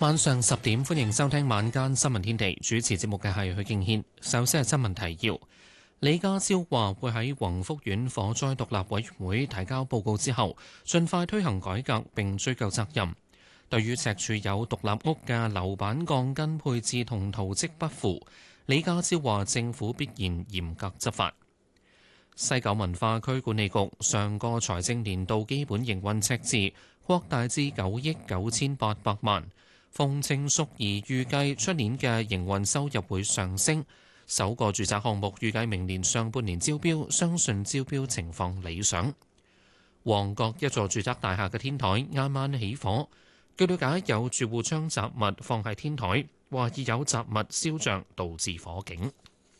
晚上10點，歡迎收聽晚間新聞天地。主持節目嘅係許敬軒。首先係新聞提要。李家超話會喺宏福苑火災獨立委員會提交報告之後，盡快推行改革並追究責任。對於赤柱有獨立屋嘅樓板鋼筋配置同圖則不符，李家超話政府必然嚴格執法。西九文化區管理局上個財政年度基本營運赤字擴大至9億9800萬。馮程淑儀預計出年嘅營運收入會上升，首個住宅項目預計明年上半年招標，相信招標情況理想。旺角一座住宅大廈嘅天台啱啱起火，據了解有住戶將雜物放喺天台，懷疑有雜物燒着導致火警。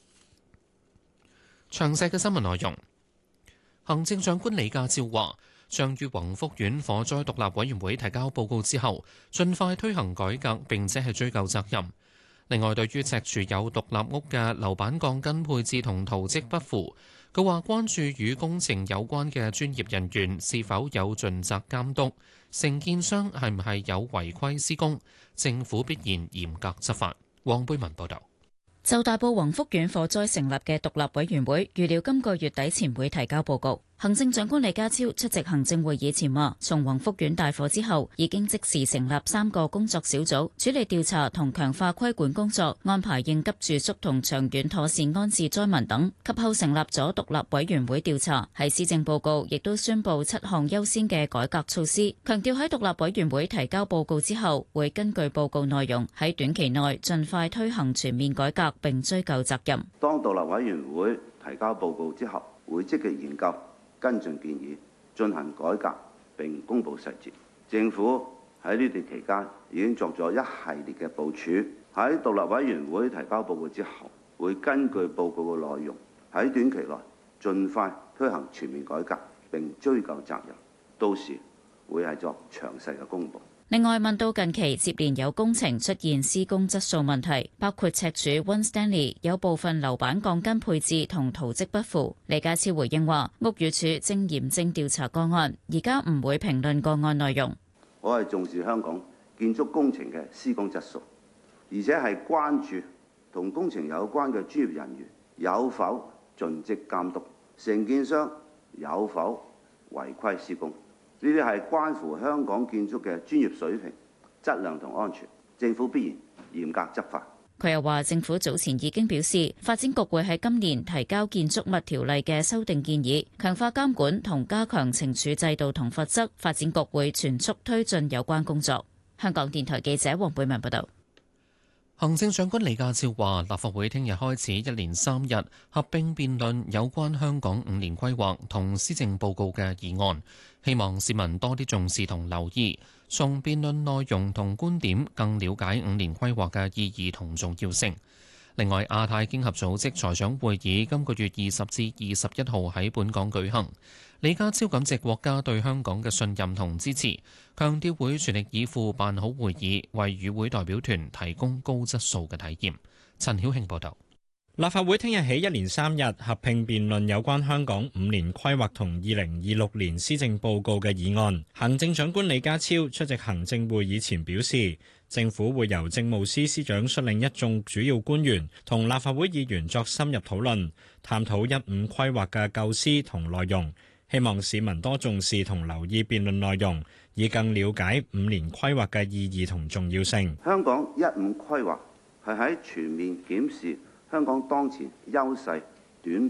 詳細嘅新聞內容，行政長官李家超話，將於宏福苑火災獨立委員會提交報告之後，盡快推行改革並且係追究責任。另外，對於赤柱有獨立屋嘅樓板鋼筋配置同圖則不符，佢話關注與工程有關嘅專業人員是否有盡責監督，承建商係唔係有違規施工，政府必然嚴格執法。黃貝文報導。 就大埔宏福苑火災成立嘅獨立委員會，預料今個月底前會提交報告。行政長官李家超出席行政會議前話，從宏福苑大火之後，已經即時成立3個工作小組，處理調查同強化規管工作，安排應急住宿同長遠妥善安置災民等。及後成立咗獨立委員會調查。喺施政報告亦都宣布7項優先嘅改革措施，強調喺獨立委員會提交報告之後，會根據報告內容喺短期內盡快推行全面改革並追究責任。 當獨立委員會提交報告之後，會積極研究跟進建議，進行改革並公布細節。政府喺呢段期間已經作咗一系列嘅部署。喺獨立委員會提交報告之後，會根據報告嘅內容喺短期內盡快推行全面改革並追究責任。到時會係作詳細嘅公佈。 另外，問到近期接連有工程出現施工質素問題，包括赤柱 One Stanley 有部分樓板鋼筋配置同圖則不符，李家超回應話：屋宇署正嚴正調查個案，而家唔會評論個案內容。 我係重視香港建築工程嘅施工質素，而且係關注同工程有關嘅專業人員有否盡職監督，承建商有否違規施工。呢啲係關乎香港建築嘅專業水平、質量同安全，政府必然嚴格執法。 佢又話，政府早前已經表示，發展局會喺今年提交建築物條例嘅修訂建議，強化監管同加強懲處制度同罰則。發展局會全速推進有關工作。香港電台記者黃貝文報道。 行政長官李家超話，立法會聽日開始一連3日合併辯論有關香港5年規劃同施政報告嘅議案，希望市民多啲重視同留意，從辯論內容同觀點更了解5年規劃嘅意義同重要性。另外，亞太經合組織財長會議今個月20至21號喺本港舉行。李家超感謝國家對香港嘅信任同支持，強調會全力以赴辦好會議，為與會代表團提供高質素嘅體驗。陳曉慶報導。 立法會聽日起一連3日合併辯論有關香港5年規劃同2026年施政報告嘅議案。行政長官李家超出席行政會議前表示，政府會由政務司司長率領一眾主要官員同立法會議員作深入討論，探討15規劃嘅構思同內容，希望市民多重視同留意辯論內容，以更了解5年規劃嘅意義同重要性。 香港15規劃係喺全面檢視香港當前優勢、短